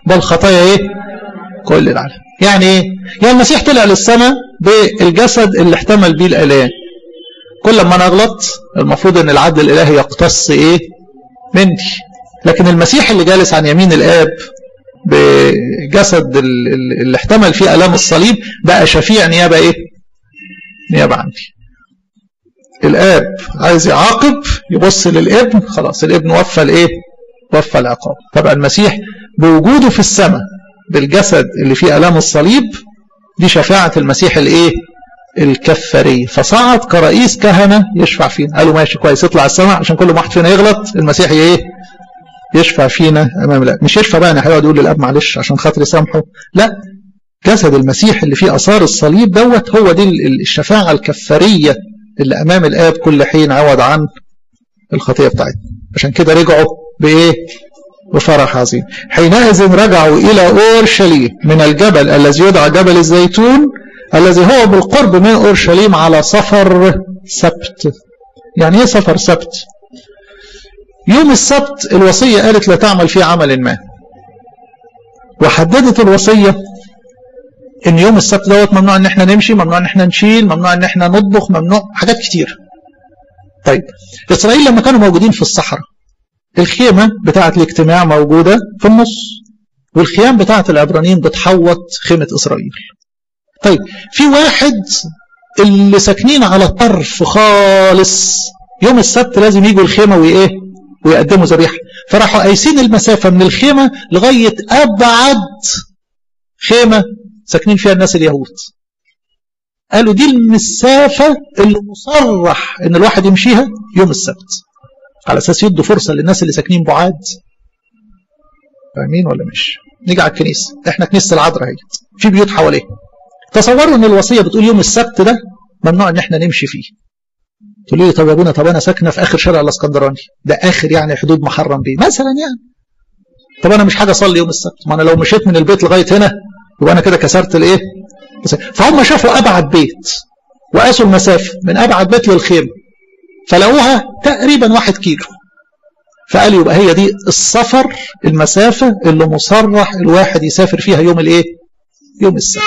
بل خطايا ايه كل العالم. يعني ايه؟ يعني المسيح طلع للسماء بالجسد اللي احتمل بيه الآلام. كل ما نغلط المفروض ان العدل الالهي يقتص ايه مني، لكن المسيح اللي جالس عن يمين الآب بجسد اللي احتمل فيه آلام الصليب بقى شفيع نيابة ايه؟ نيابة عني. الآب عايز يعاقب يبص للابن، خلاص الابن وفى الايه؟ وفى العقاب. طبعا المسيح بوجوده في السماء بالجسد اللي فيه آلام الصليب دي شفاعة المسيح الايه؟ الكفارية. فصعد كرئيس كهنة يشفع فينا. قالوا ماشي كويس اطلع السماء عشان كل واحد فينا يغلط المسيح ايه؟ يشفع فينا امام الاب. مش يشفع بقى انا هيقعد يقول للاب معلش عشان خاطر يسامحه، لا، جسد المسيح اللي فيه اثار الصليب دوت هو دي الشفاعة الكفارية اللي امام الاب كل حين عوض عن الخطية بتاعتنا. عشان كده رجعوا بايه؟ بفرح عظيم. حينئذ رجعوا الى اورشليم من الجبل الذي يدعى جبل الزيتون الذي هو بالقرب من اورشليم على سفر سبت. يعني ايه سفر سبت؟ يوم السبت الوصية قالت لا تعمل فيه عمل ما، وحددت الوصية ان يوم السبت دوت ممنوع ان احنا نمشي، ممنوع ان احنا نشيل، ممنوع ان احنا نطبخ، ممنوع حاجات كتير. طيب اسرائيل لما كانوا موجودين في الصحراء الخيمة بتاعة الاجتماع موجودة في النص، والخيام بتاعة العبرانيين بتحوط خيمة اسرائيل. طيب في واحد اللي ساكنين على الطرف خالص يوم السبت لازم يجوا الخيمة وايه؟ ويقدموا ذبيحة. فراحوا قايسين المسافة من الخيمة لغاية أبعد خيمة ساكنين فيها الناس اليهود. قالوا دي المسافة اللي مصرح ان الواحد يمشيها يوم السبت، على اساس يدوا فرصة للناس اللي ساكنين بعاد. فاهمين ولا مش؟ نيجي على الكنيسة، احنا كنيسة العذراء هي في بيوت حواليها. تصوروا ان الوصية بتقول يوم السبت ده ممنوع ان احنا نمشي فيه. تقول لي طب يا ابونا، طب انا ساكنه في اخر شارع الاسكندراني، ده اخر يعني حدود محرم بيه مثلا يعني. طب انا مش حاجه اصلي يوم السبت، ما انا لو مشيت من البيت لغايه هنا يبقى انا كده كسرت الايه؟ فهم شافوا ابعد بيت وقاسوا المسافه من ابعد بيت للخيمه فلقوها تقريبا 1 كيلو، فقالوا يبقى هي دي السفر، المسافه اللي مصرح الواحد يسافر فيها يوم الايه؟ يوم السبت.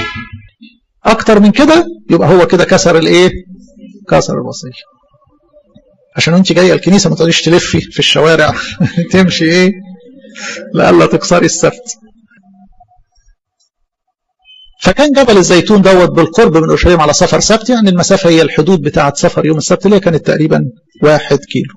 اكتر من كده يبقى هو كده كسر الايه؟ كسر الوصية. عشان انت جايه الكنيسه ما تقعديش تلفي في الشوارع تمشي ايه؟ لألا تكسري السبت. فكان جبل الزيتون دوت بالقرب من اورشليم على سفر سبت، يعني المسافه هي الحدود بتاعه سفر يوم السبت اللي كانت تقريبا 1 كيلو.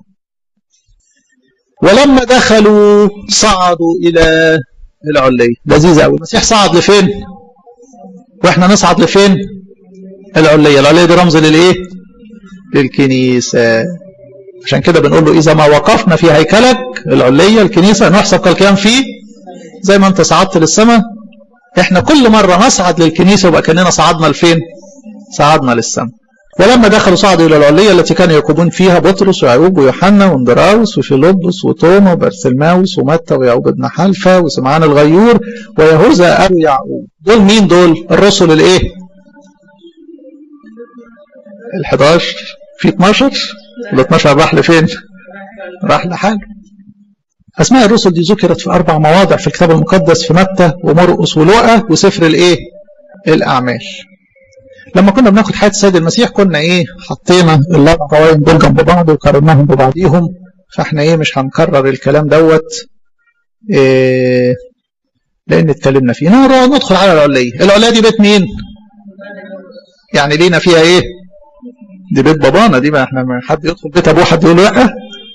ولما دخلوا صعدوا الى العليه. لذيذه قوي. المسيح صعد لفين؟ واحنا نصعد لفين؟ العليه. العليه دي رمز للايه؟ للكنيسة. عشان كده بنقول له إذا ما وقفنا في هيكلك العلية الكنيسة نحسب كالقيام فيه. زي ما أنت صعدت للسماء إحنا كل مرة نصعد للكنيسة وبقى كأننا صعدنا لفين؟ صعدنا للسماء. ولما دخلوا صعدوا إلى العلية التي كانوا يقومون فيها بطرس ويعقوب ويوحنا واندراوس وفيلبس وتوما وبرسلماوس ومتى ويعقوب بن حلفة وسمعان الغيور ويهوذا أبو يعقوب. دول مين دول؟ الرسل الإيه؟ 11 في 12 وال12 راح لفين؟ راح لحاله. أسماء الرسل دي ذكرت في 4 مواضع في الكتاب المقدس، في متى ومرقس ولوقا وسفر الايه؟ الأعمال. لما كنا بناخد حياة السيد المسيح كنا ايه؟ حطينا ال4 قوائم دول جنب بعض وقارناهم ببعضيهم، فاحنا ايه مش هنكرر الكلام دوت لأن اتكلمنا فيه. ندخل على العلية. العلية دي بيت مين؟ يعني لينا فيها ايه؟ دي بيت بابانا، دي ما احنا حد يدخل بيت ابوه حد يقول له لا.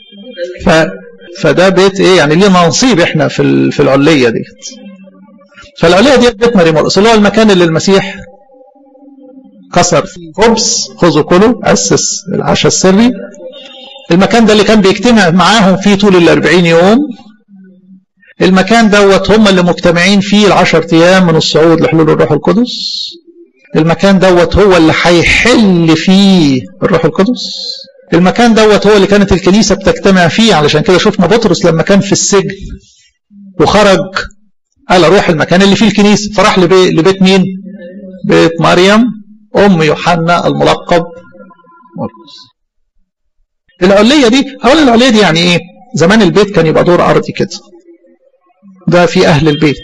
فده بيت ايه؟ يعني لينا نصيب احنا في العليه ديت. فالعليه دي بيت ماري مرقس اللي هو المكان اللي المسيح كسر فيه خبز خذوا كلوا، اسس العشاء السري. المكان ده اللي كان بيجتمع معاهم فيه طول ال40 يوم. المكان دوت هم اللي مجتمعين فيه ال10 ايام من الصعود لحلول الروح القدس. المكان دوت هو اللي هيحل فيه الروح القدس. المكان دوت هو اللي كانت الكنيسة بتجتمع فيه. علشان كده شفنا بطرس لما كان في السجن وخرج قال اروح المكان اللي فيه الكنيسة، فراح لبيت مين؟ بيت مريم ام يوحنا الملقب مرقس. العلية دي اولا العلية دي يعني ايه؟ زمان البيت كان يبقى دور ارضي كده، ده في اهل البيت